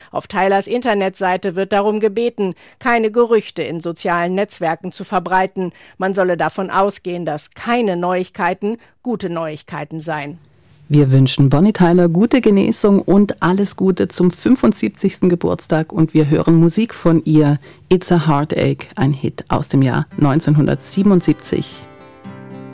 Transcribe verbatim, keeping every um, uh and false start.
Auf Tylers Internetseite wird darum gebeten, keine Gerüchte in sozialen Netzwerken zu verbreiten. Man solle davon ausgehen, dass keine Neuigkeiten gute Neuigkeiten seien. Wir wünschen Bonnie Tyler gute Genesung und alles Gute zum fünfundsiebzigsten Geburtstag und wir hören Musik von ihr. It's a Heartache, ein Hit aus dem Jahr neunzehnhundertsiebenundsiebzig.